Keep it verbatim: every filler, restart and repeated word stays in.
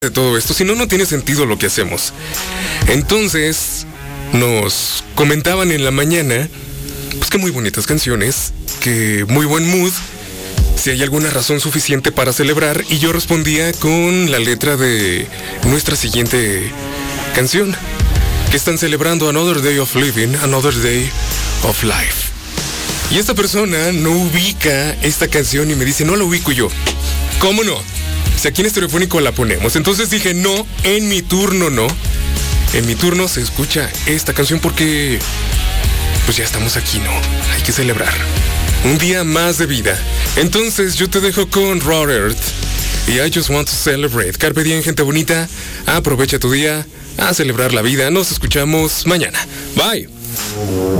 de todo esto, si no, no tiene sentido lo que hacemos. Entonces, nos comentaban en la mañana, pues que muy bonitas canciones, que muy buen mood, si hay alguna razón suficiente para celebrar, y yo respondía con la letra de nuestra siguiente canción, que están celebrando Another Day of Living, Another Day of Life. Y esta persona no ubica esta canción y me dice, no la ubico. Y yo, ¿cómo no? Si aquí en Estereofónico la ponemos. Entonces dije, no, en mi turno no. En mi turno se escucha esta canción porque pues ya estamos aquí, ¿no? Hay que celebrar un día más de vida. Entonces yo te dejo con Raw Earth y I Just Want to Celebrate. Carpe diem, gente bonita. Aprovecha tu día a celebrar la vida. Nos escuchamos mañana. Bye.